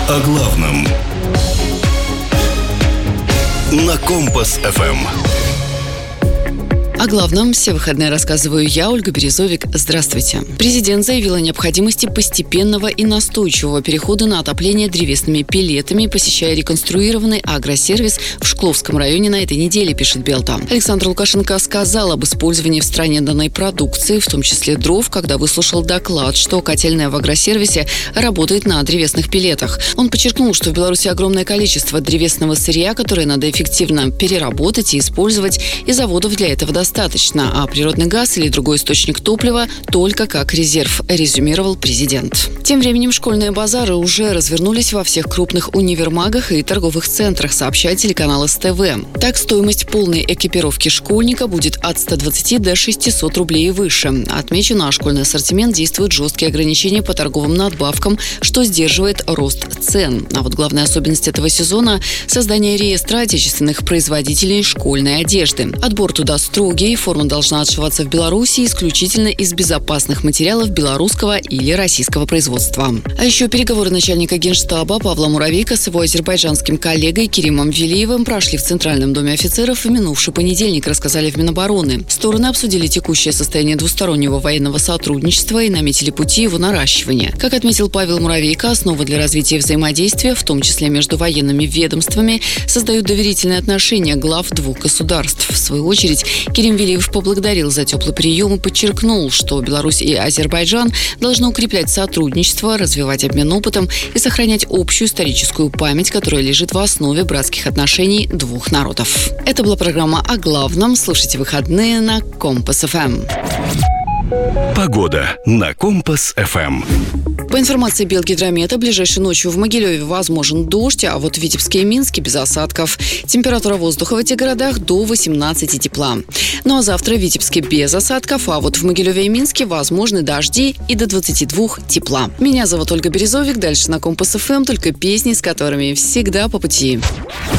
О главном на Компас-ФМ. О главном все выходные рассказываю я, Ольга Березовик. Здравствуйте. Президент заявил о необходимости постепенного и настойчивого перехода на отопление древесными пеллетами, посещая реконструированный агросервис в Шкловском районе на этой неделе, пишет Белта. Александр Лукашенко сказал об использовании в стране данной продукции, в том числе дров, когда выслушал доклад, что котельная в агросервисе работает на древесных пеллетах. Он подчеркнул, что в Беларуси огромное количество древесного сырья, которое надо эффективно переработать и использовать, и заводов для этого достаточно, а природный газ или другой источник топлива только как резерв, резюмировал президент. Тем временем школьные базары уже развернулись во всех крупных универмагах и торговых центрах, сообщает телеканал СТВ. Так, стоимость полной экипировки школьника будет от 120 до 600 рублей и выше. Отмечу, на школьный ассортимент действуют жесткие ограничения по торговым надбавкам, что сдерживает рост цен. А вот главная особенность этого сезона – создание реестра отечественных производителей школьной одежды. Отбор туда строгий. Форма должна отшиваться в Беларуси исключительно из безопасных материалов белорусского или российского производства. А еще переговоры начальника Генштаба Павла Муравейка с его азербайджанским коллегой Керимом Велиевым прошли в Центральном доме офицеров в минувший понедельник, рассказали в Минобороны. Стороны обсудили текущее состояние двустороннего военного сотрудничества и наметили пути его наращивания. Как отметил Павел Муравейко, основу для развития взаимодействия, в том числе между военными ведомствами, создают доверительные отношения глав двух государств. В свою очередь, Керим Велиев поблагодарил за теплый прием и подчеркнул, что Беларусь и Азербайджан должны укреплять сотрудничество, развивать обмен опытом и сохранять общую историческую память, которая лежит в основе братских отношений двух народов. Это была программа «О главном». Слушайте выходные на Компас-ФМ. Погода на Компас-ФМ. По информации Белгидромета, ближайшей ночью в Могилеве возможен дождь, а вот в Витебске и Минске без осадков. Температура воздуха в этих городах до 18 тепла. Ну а завтра в Витебске без осадков, а вот в Могилеве и Минске возможны дожди и до 22 тепла. Меня зовут Ольга Березовик. Дальше на Компас-ФМ только песни, с которыми всегда по пути.